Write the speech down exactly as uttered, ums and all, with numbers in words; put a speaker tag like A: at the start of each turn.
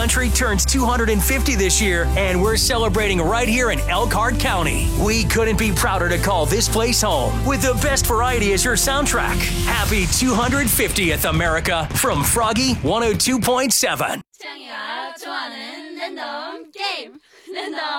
A: country turns two hundred fifty this year, and we're celebrating right here in Elkhart County. We couldn't be prouder to call this place home with the best variety as your soundtrack. Happy two hundred fiftieth, America, from Froggy one oh two point seven.
B: 창이가 좋아하는 랜덤 게임 랜덤